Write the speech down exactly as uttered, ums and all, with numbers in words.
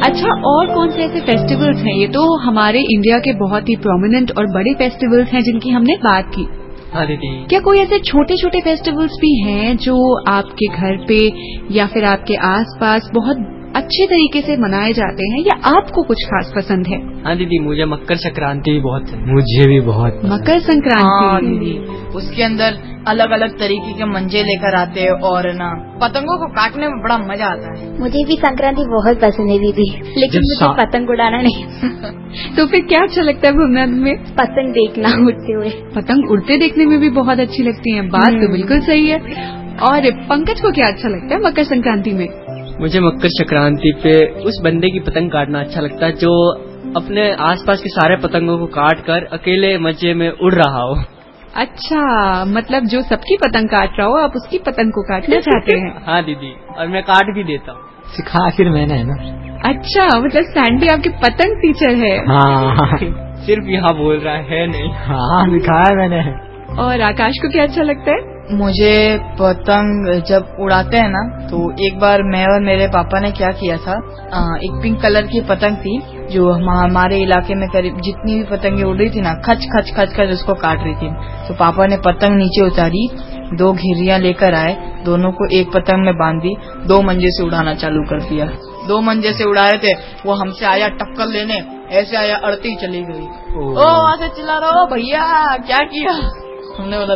अच्छा, और कौन से ऐसे फेस्टिवल्स हैं? ये तो हमारे इंडिया के बहुत ही प्रोमिनेंट और बड़े फेस्टिवल्स हैं जिनकी हमने बात की। हाँ दीदी। क्या कोई ऐसे छोटे छोटे फेस्टिवल्स भी हैं जो आपके घर पे या फिर आपके आसपास बहुत अच्छे तरीके से मनाए जाते हैं, या आपको कुछ खास पसंद है? हाँ दीदी, मुझे मकर संक्रांति भी बहुत है। मुझे भी बहुत मकर संक्रांति। हाँ दीदी, उसके अंदर अलग अलग तरीके के मंजे लेकर आते हैं और ना पतंगों को काटने में बड़ा मजा आता है। मुझे भी संक्रांति बहुत पसंद है दीदी, लेकिन मुझे पतंग उड़ाना नहीं। तो फिर क्या अच्छा लगता है भूमनाथ में? पतंग देखना उड़ते हुए। पतंग उड़ते देखने में भी बहुत अच्छी लगती है। बात तो बिल्कुल सही है। और पंकज को क्या अच्छा लगता है मकर संक्रांति में? मुझे मकर संक्रांति पे उस बंदे की पतंग काटना अच्छा लगता है जो अपने आसपास के सारे पतंगों को काट कर अकेले मजे में उड़ रहा हो। अच्छा, मतलब जो सबकी पतंग काट रहा हो आप उसकी पतंग को काटना चाहते हैं? हाँ दीदी, और मैं काट भी देता हूँ। सिखा फिर मैंने, है ना। अच्छा, मतलब सैंडी आपके पतंग टीचर है? हाँ। सिर्फ यहाँ बोल रहा है नहीं। हाँ, सिखाया मैंने। और आकाश को क्या अच्छा लगता है? मुझे पतंग जब उड़ाते हैं ना, तो एक बार मैं और मेरे पापा ने क्या किया था, आ, एक पिंक कलर की पतंग थी जो हमारे इलाके में करीब जितनी भी पतंगे उड़ रही थी ना, खच खच खच खच उसको काट रही थी। तो पापा ने पतंग नीचे उतारी, दो घेरियां लेकर आए, दोनों को एक पतंग में बांधी, दो मंजे से उड़ाना चालू कर दिया। दो मंजे से उड़ा रहे थे, वो हमसे आया टक्कर लेने, ऐसे आया अड़ती चली गई। ओ वहां से चिल्ला रहा, भैया क्या किया? हमने बोला